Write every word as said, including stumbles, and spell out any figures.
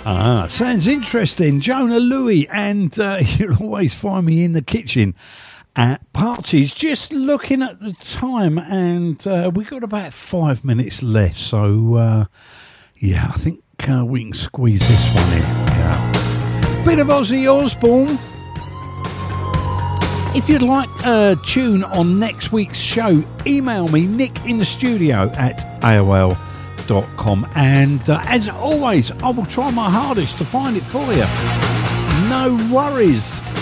Ah, sounds interesting. Jonah Louie, and uh, you'll always find me in the kitchen at parties, just looking at the time, and uh, we've got about five minutes left, so uh, yeah, I think uh, we can squeeze this one in. Yeah. Bit of Ozzy Osbourne. If you'd like a tune on next week's show, email me, nick in the studio at A O L dot com, and uh, as always, I will try my hardest to find it for you. No worries.